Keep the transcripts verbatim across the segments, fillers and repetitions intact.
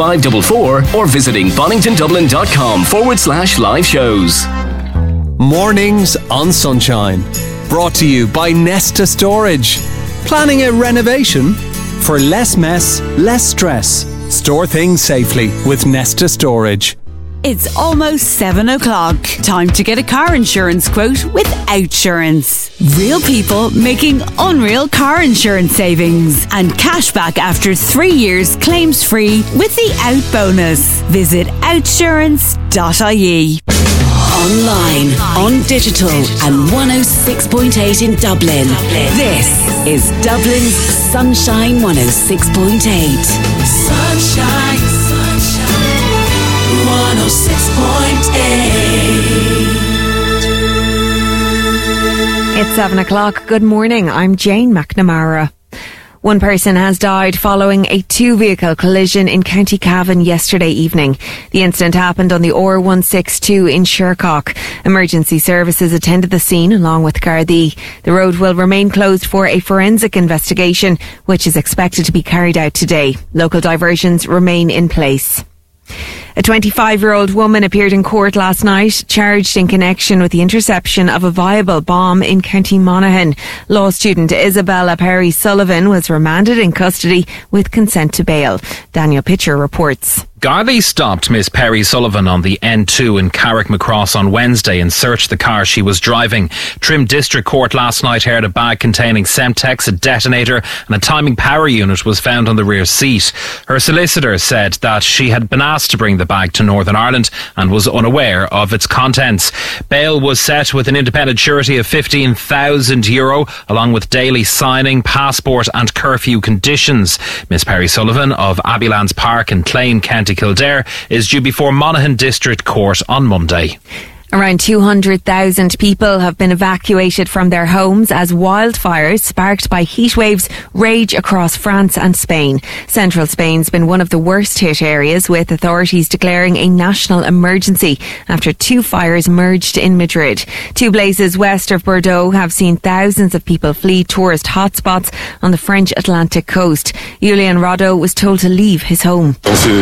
five four four or visiting bonningtondublin.com forward slash live shows. Mornings on Sunshine. Brought to you by Nesta Storage. Planning a renovation? For less mess, less stress. Store things safely with Nesta Storage. It's almost seven o'clock. Time to get a car insurance quote with Outsurance. Real people making unreal car insurance savings. And cash back after three years claims free with the Out bonus. Visit outsurance dot I E. Online, on digital, and one oh six point eight in Dublin. This is Dublin's Sunshine one oh six point eight. Sunshine, sunshine, one oh six point eight. It's seven o'clock. Good morning. I'm Jane McNamara. One person has died following a two-vehicle collision in County Cavan yesterday evening. The incident happened on the R one sixty-two in Shercock. Emergency services attended the scene along with Gardaí. The road will remain closed for a forensic investigation, which is expected to be carried out today. Local diversions remain in place. A twenty-five-year-old woman appeared in court last night, charged in connection with the interception of a viable bomb in County Monaghan. Law student Isabella Perry Sullivan was remanded in custody with consent to bail. Daniel Pitcher reports. Gardaí stopped Miss Perry Sullivan on the N two in Carrickmacross on Wednesday and searched the car she was driving. Trim District Court last night heard a bag containing Semtex, a detonator and a timing power unit was found on the rear seat. Her solicitor said that she had been asked to bring the bag to Northern Ireland and was unaware of its contents. Bail was set with an independent surety of fifteen thousand euro along with daily signing, passport and curfew conditions. Miss Perry Sullivan of Abbeylands Park in Clane, County Kildare is due before Monaghan District Court on Monday. Around two hundred thousand people have been evacuated from their homes as wildfires sparked by heat waves rage across France and Spain. Central Spain's been one of the worst hit areas, with authorities declaring a national emergency after two fires merged in Madrid. Two blazes west of Bordeaux have seen thousands of people flee tourist hotspots on the French Atlantic coast. Julian Roddo was told to leave his home.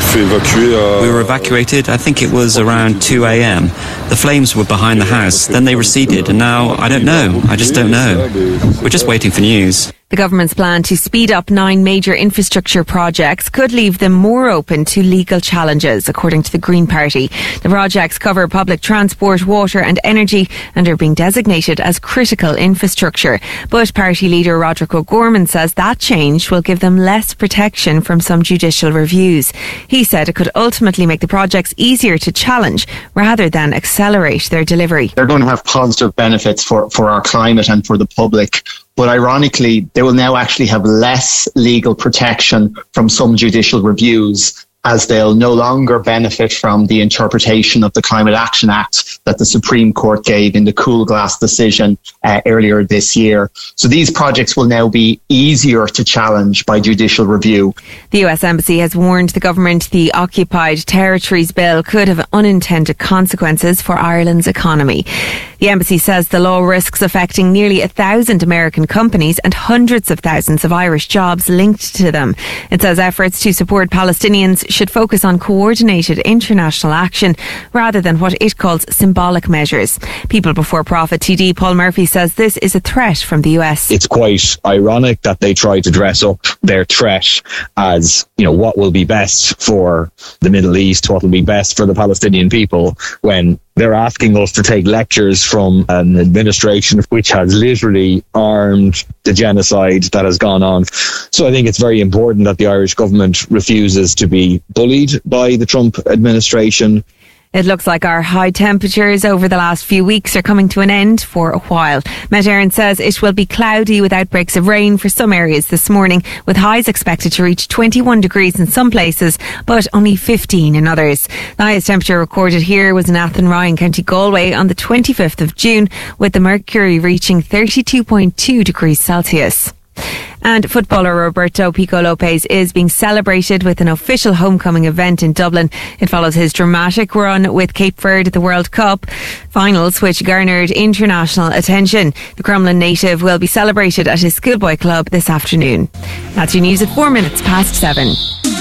We were evacuated, I think it was around two a.m. The flames were behind the house, then they receded, and now I don't know. I just don't know. We're just waiting for news. The government's plan to speed up nine major infrastructure projects could leave them more open to legal challenges, according to the Green Party. The projects cover public transport, water and energy and are being designated as critical infrastructure. But party leader Roderick O'Gorman says that change will give them less protection from some judicial reviews. He said it could ultimately make the projects easier to challenge rather than accelerate their delivery. They're going to have positive benefits for, for our climate and for the public. But ironically, they will now actually have less legal protection from some judicial reviews, as they'll no longer benefit from the interpretation of the Climate Action Act that the Supreme Court gave in the Cool Glass decision uh, earlier this year. So these projects will now be easier to challenge by judicial review. The U S Embassy has warned the government the Occupied Territories Bill could have unintended consequences for Ireland's economy. The embassy says the law risks affecting nearly a thousand American companies and hundreds of thousands of Irish jobs linked to them. It says efforts to support Palestinians should focus on coordinated international action rather than what it calls symbolic measures. People Before Profit T D Paul Murphy says this is a threat from the U S. It's quite ironic that they try to dress up their threat as, you know, what will be best for the Middle East, what will be best for the Palestinian people, when they're asking us to take lectures from an administration which has literally armed the genocide that has gone on. So I think it's very important that the Irish government refuses to be bullied by the Trump administration. It looks like our high temperatures over the last few weeks are coming to an end for a while. Met Éireann says it will be cloudy with outbreaks of rain for some areas this morning, with highs expected to reach twenty-one degrees in some places, but only fifteen in others. The highest temperature recorded here was in Athenry in County Galway on the twenty-fifth of June, with the mercury reaching thirty-two point two degrees Celsius. And footballer Roberto Pico Lopez is being celebrated with an official homecoming event in Dublin. It follows his dramatic run with Cape Verde at the World Cup finals, which garnered international attention. The Crumlin native will be celebrated at his schoolboy club this afternoon. That's your news at four minutes past seven.